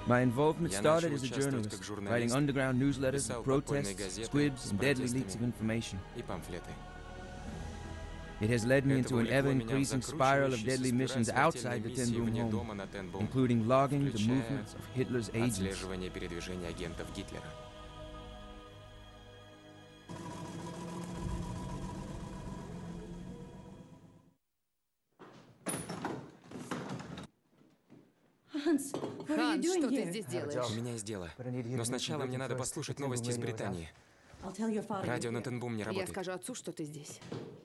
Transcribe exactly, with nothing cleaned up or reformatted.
My involvement Я started начал as a участвовать journalist, как writing журналист, underground newsletters писал of подпольные protests, газеты squibs, с and deadly leaks of протестами information. и памфлеты. It has led me Это into an вовлекло меня в ever-increasing spiral of закручивающуюся deadly спираль missions outside смертельной the миссии Ten Boom вне home, дома на Ten Boom, including logging the включая movements of Hitler's agents. отслеживание передвижения агентов Гитлера. Ханс, что ты здесь делаешь? У меня есть дело. Но сначала мне надо послушать новости из Британии. Радио на Ten Boom не Я работает. скажу отцу, что ты здесь.